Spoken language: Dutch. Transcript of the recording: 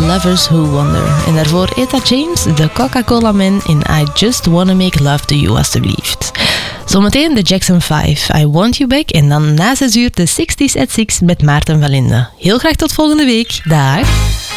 Lovers Who Wonder. En daarvoor Etta James, de Coca-Cola Man in I Just Wanna Make Love to You, alstublieft. Zometeen de Jackson 5, I Want You Back. En dan na 6 uur de 60s at 6 met Maarten van Linde. Heel graag tot volgende week. Dag.